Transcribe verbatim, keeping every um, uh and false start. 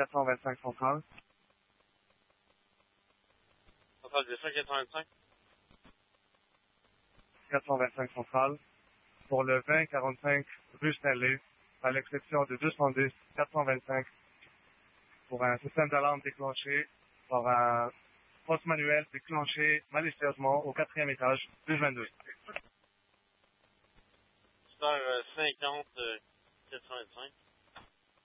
quatre cent vingt-cinq centrale. Centrale deux cent quatre-vingt-cinq. quatre cent vingt-cinq centrale. Pour le vingt quarante-cinq rue Stanley, à l'exception de deux cent dix quatre cent vingt-cinq, pour un système d'alarme déclenché par un poste manuel déclenché malicieusement au quatrième étage, rue vingt-deux. Star cinquante quatre cent vingt-cinq.